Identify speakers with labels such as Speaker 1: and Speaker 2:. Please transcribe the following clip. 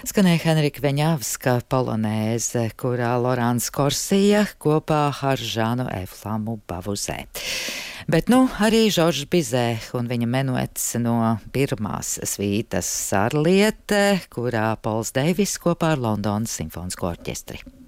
Speaker 1: Skanēja Henrika Veņavska polonēze, kurā Lorāns Korsija kopā ar Žānu Eflamu bavuzē. Bet arī Žoržs Bizē un viņa menuets no pirmās svītas Sarliete, kurā Pols Deivis kopā ar Londonas simfonisko orķestri.